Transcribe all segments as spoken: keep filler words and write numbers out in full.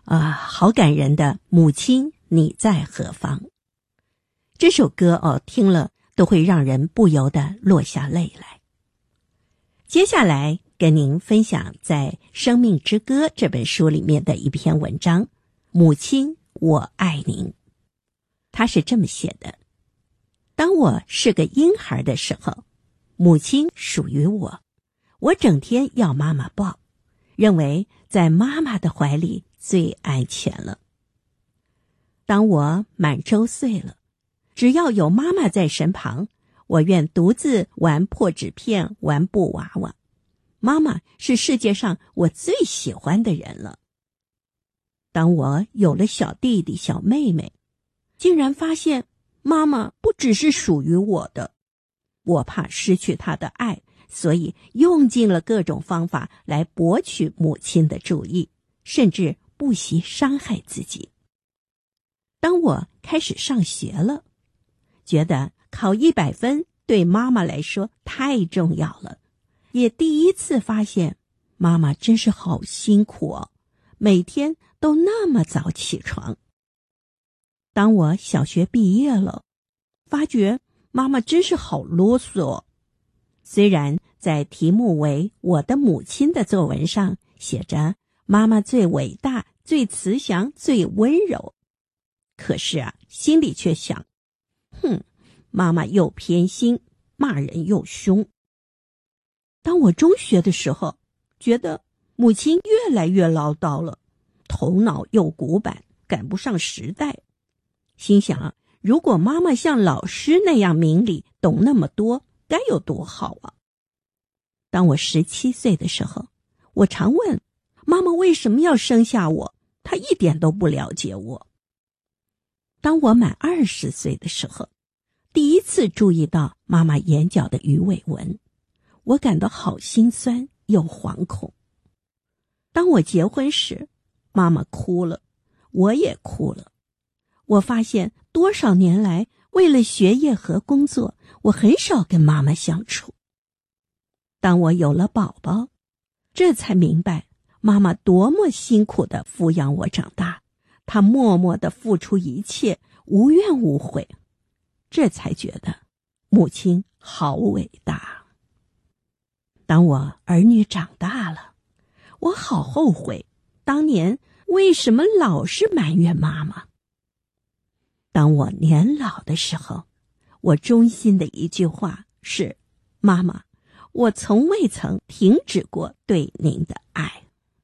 啊，好感人的母亲你在何方。这首歌哦，听了都会让人不由得落下泪来。接下来跟您分享在《生命之歌》这本书里面的一篇文章，母亲我爱您。他是这么写的：当我是个婴孩的时候，母亲属于我，我整天要妈妈抱，认为在妈妈的怀里最安全了。当我满周岁了，只要有妈妈在身旁，我愿独自玩破纸片，玩布娃娃。妈妈是世界上我最喜欢的人了。当我有了小弟弟小妹妹，竟然发现妈妈不只是属于我的，我怕失去她的爱，所以用尽了各种方法来博取母亲的注意，甚至不惜伤害自己。当我开始上学了，觉得考一百分对妈妈来说太重要了，也第一次发现妈妈真是好辛苦哦，每天都那么早起床。当我小学毕业了，发觉妈妈真是好啰嗦哦。虽然在题目为我的母亲的作文上写着妈妈最伟大，最慈祥，最温柔，可是啊，心里却想，哼，妈妈又偏心，骂人又凶。当我中学的时候，觉得母亲越来越唠叨了，头脑又古板，赶不上时代。心想啊，如果妈妈像老师那样明理，懂那么多，该有多好啊。当我十七岁的时候，我常问妈妈为什么要生下我，她一点都不了解我。当我满二十岁的时候，第一次注意到妈妈眼角的鱼尾纹，我感到好心酸又惶恐。当我结婚时，妈妈哭了，我也哭了。我发现多少年来，为了学业和工作，我很少跟妈妈相处。当我有了宝宝，这才明白妈妈多么辛苦地抚养我长大，她默默地付出一切，无怨无悔。这才觉得母亲好伟大。当我儿女长大了，我好后悔当年为什么老是埋怨妈妈。当我年老的时候，我衷心的一句话是，妈妈，我从未曾停止过对您的爱。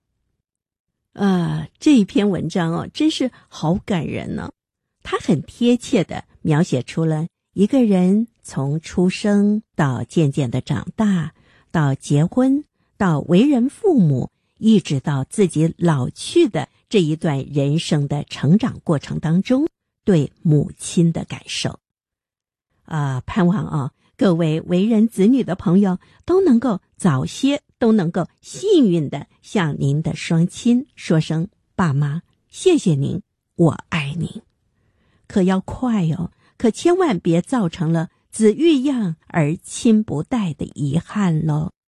呃，这一篇文章哦，真是好感人呢。它很贴切地描写出了一个人从出生到渐渐的长大，到结婚，到为人父母，一直到自己老去的这一段人生的成长过程当中，对母亲的感受。啊，盼望啊，各位为人子女的朋友都能够早些，都能够幸运的向您的双亲说声爸妈，谢谢您，我爱您。可要快哦，可千万别造成了子欲养而亲不待的遗憾咯。